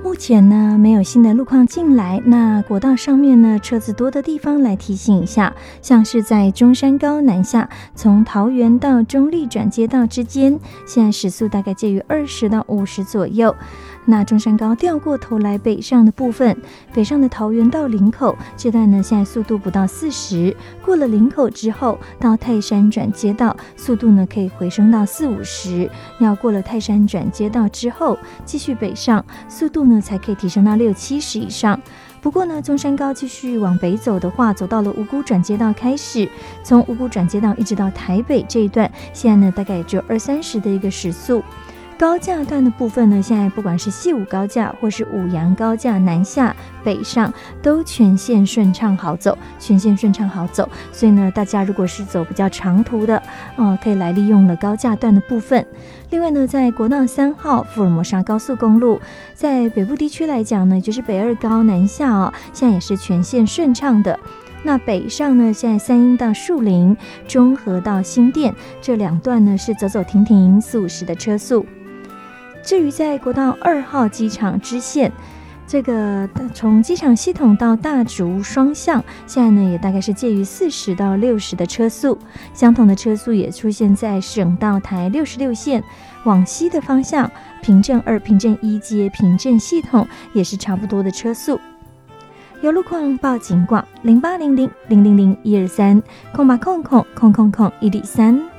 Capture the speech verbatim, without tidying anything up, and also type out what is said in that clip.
目前呢没有新的路况进来，那国道上面呢车子多的地方来提醒一下，像是在中山高南下，从桃园到中立转接道之间，现在时速大概介于二十到五十左右。那中山高掉过头来北上的部分，北上的桃园到林口这段呢，现在速度不到四十，过了林口之后到泰山转接道，速度呢可以回升到四五十，要过了泰山转接道之后继续北上，速度呢才可以提升到六七十以上。不过呢，中山高继续往北走的话，走到了五股转接道开始，从五股转接道一直到台北这一段，现在呢大概也只有二三十的一个时速。高架段的部分呢，现在不管是西武高架或是五杨高架南下北上，都全线顺畅好走，全线顺畅好走。所以呢，大家如果是走比较长途的，呃，可以来利用了高架段的部分。另外呢，在国道三号福尔摩沙高速公路，在北部地区来讲呢，就是北二高南下哦，现在也是全线顺畅的。那北上呢，现在三鶯到树林、中和到新店这两段呢，是走走停停四五十的车速。至于在国道二号机场支线，这个从机场系统到大竹双向，现在呢也大概是介于四十到六十的车速，相同的车速也出现在省道台六十六线往西的方向，平镇二、平镇一街平镇系统也是差不多的车速。有路况报警广零八零零零零零一二三空八空空空空空一零三。